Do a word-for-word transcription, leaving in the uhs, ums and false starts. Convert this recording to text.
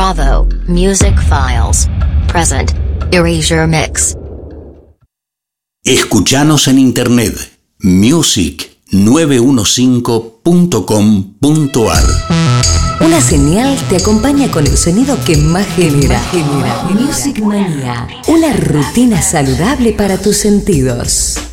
Bravo, Music Files. Present. Erasure Mix. Escuchanos en internet. music nueve cinco punto com punto ar. Una señal te acompaña con el sonido que más genera. genera. Music Manía. Una rutina saludable para tus sentidos.